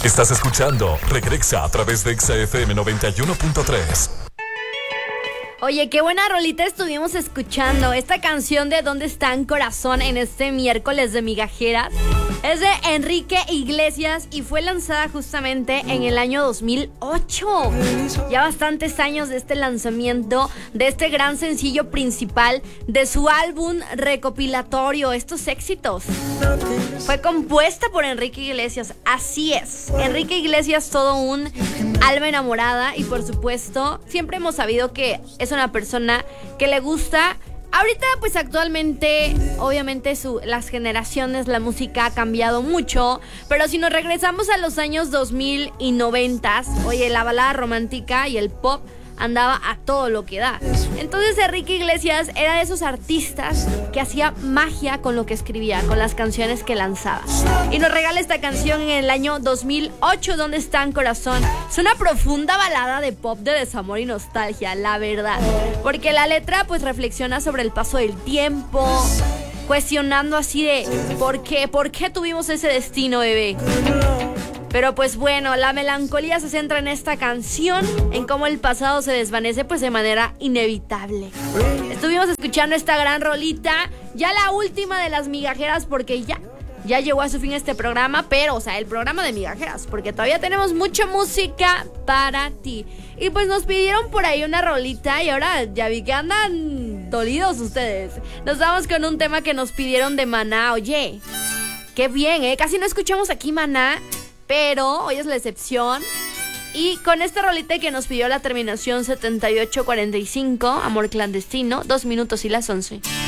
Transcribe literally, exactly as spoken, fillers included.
Estás escuchando Regresa a través de Exa F M noventa y uno punto tres. Oye, qué buena rolita estuvimos escuchando. Esta canción de ¿Dónde están corazón? En este miércoles de migajeras es de Enrique Iglesias y fue lanzada justamente en el año dos mil ocho. Ya bastantes años de este lanzamiento, de este gran sencillo principal de su álbum recopilatorio, Estos Éxitos. Fue compuesta por Enrique Iglesias, así es. Enrique Iglesias, todo un alma enamorada, y por supuesto, siempre hemos sabido que es una persona que le gusta. Ahorita, pues actualmente, obviamente su, las generaciones, la música ha cambiado mucho, pero si nos regresamos a los años dos mil y noventas, oye, la balada romántica y el pop andaba a todo lo que da. Entonces Enrique Iglesias era de esos artistas que hacía magia con lo que escribía, con las canciones que lanzaba. Y nos regala esta canción en el año dos mil ocho, ¿Dónde están corazón? Es una profunda balada de pop de desamor y nostalgia, la verdad. Porque la letra pues reflexiona sobre el paso del tiempo, cuestionando así de ¿por qué? ¿Por qué tuvimos ese destino, bebé? Pero pues bueno, la melancolía se centra en esta canción, en cómo el pasado se desvanece pues de manera inevitable. Estuvimos escuchando esta gran rolita, ya la última de las migajeras, porque ya, ya llegó a su fin este programa, pero, o sea, el programa de migajeras, porque todavía tenemos mucha música para ti. Y pues nos pidieron por ahí una rolita y ahora ya vi que andan dolidos ustedes. Nos vamos con un tema que nos pidieron de Maná. Oye, qué bien, ¿eh? Casi no escuchamos aquí Maná, pero hoy es la excepción. Y con esta rolita que nos pidió la terminación setenta y ocho cuarenta y cinco, Amor Clandestino, dos minutos y las once.